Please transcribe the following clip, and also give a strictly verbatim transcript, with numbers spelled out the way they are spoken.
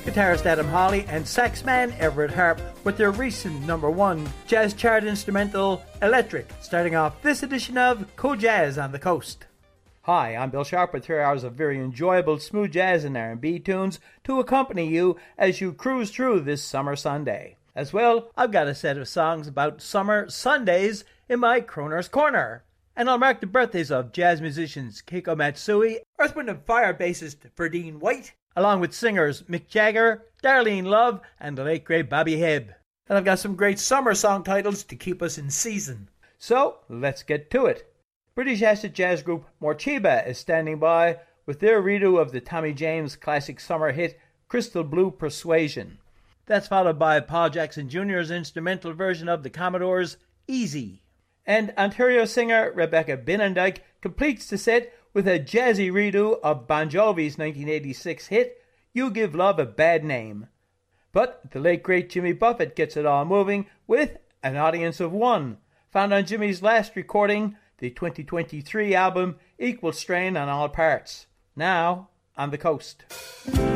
guitarist Adam Hawley and saxman Everett Harp with their recent number one jazz chart instrumental, Electric, starting off this edition of Co-Jazz on the Coast. Hi, I'm Bill Sharp with three hours of very enjoyable smooth jazz and R and B tunes to accompany you as you cruise through this summer Sunday. As well, I've got a set of songs about summer Sundays in my Croner's Corner. And I'll mark the birthdays of jazz musicians Keiko Matsui, Earth, Wind and Fire bassist Verdine White, along with singers Mick Jagger, Darlene Love, and the late great Bobby Hebb. And I've got some great summer song titles to keep us in season. So, let's get to it. British acid jazz group Morcheeba is standing by with their redo of the Tommy James classic summer hit Crystal Blue Persuasion. That's followed by Paul Jackson Junior's instrumental version of the Commodores' Easy. And Ontario singer Rebecca Binnendyke completes the set with a jazzy redo of Bon Jovi's nineteen eighty-six hit, You Give Love a Bad Name. But the late great Jimmy Buffett gets it all moving with An Audience of One, found on Jimmy's last recording, the twenty twenty-three album Equal Strain on All Parts. Now, on the Coast.